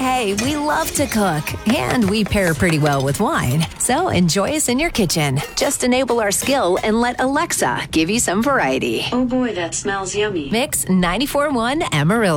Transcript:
Hey, we love to cook, and we pair pretty well with wine. So enjoy us in your kitchen. Just enable our skill and let Alexa give you some variety. Oh boy, that smells yummy. Mix 94.1 Amarillo.